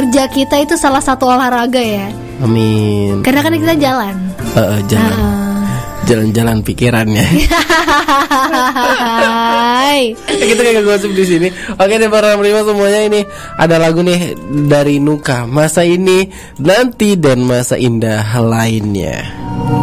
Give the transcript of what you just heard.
kerja kita itu salah satu olahraga ya. Amin. Karena kan kita jalan. Jalan-jalan pikirannya. Kita kayak gosip di sini. Oke deh para penerima semuanya, ini ada lagu nih dari Nuka, Masa Ini, Nanti, dan Masa Indah Lainnya.